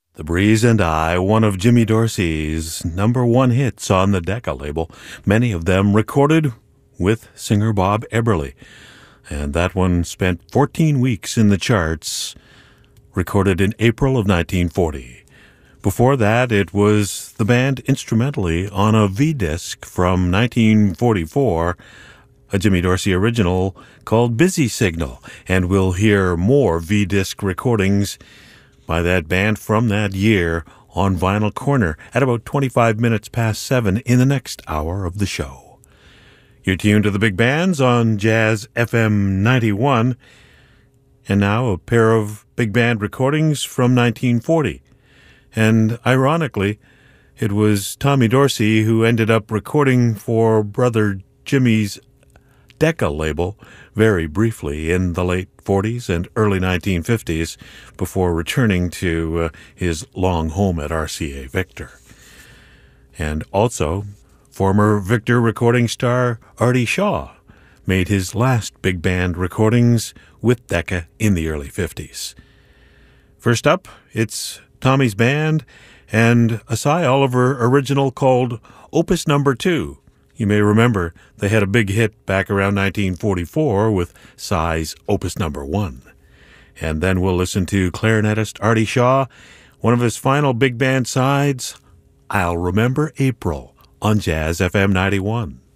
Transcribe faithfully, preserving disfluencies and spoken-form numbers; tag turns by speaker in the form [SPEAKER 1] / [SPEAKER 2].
[SPEAKER 1] The Breeze and I, one of Jimmy Dorsey's number one hits on the Decca label, many of them recorded with singer Bob Eberly. And that one spent fourteen weeks in the charts, recorded in April of nineteen forty. Before that, it was the band instrumentally on a V-disc from nineteen forty-four, a Jimmy Dorsey original called Busy Signal. And we'll hear more V-disc recordings by that band from that year on Vinyl Corner at about twenty-five minutes past seven in the next hour of the show. You're tuned to the big bands on Jazz F M ninety-one, and now a pair of big band recordings from nineteen forty. And ironically, it was Tommy Dorsey who ended up recording for Brother Jimmy's Decca label very briefly in the late forties and early nineteen fifties before returning to uh, his long home at R C A Victor. And also, former Victor recording star Artie Shaw made his last big band recordings with Decca in the early fifties. First up, it's Tommy's band and a Cy Oliver original called Opus Number Two. You may remember they had a big hit back around nineteen forty-four with Cy's Opus Number One. And then we'll listen to clarinetist Artie Shaw, one of his final big band sides, I'll Remember April, on Jazz F M ninety-one.